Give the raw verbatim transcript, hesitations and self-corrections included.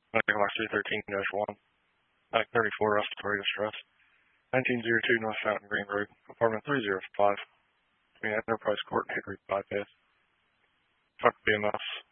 Medical Box three thirteen dash one. Act thirty-four, respiratory distress. nineteen oh two North Fountain Green Road, apartment three oh five, between Enterprise Court and Hickory Bypass. Fuck B M S.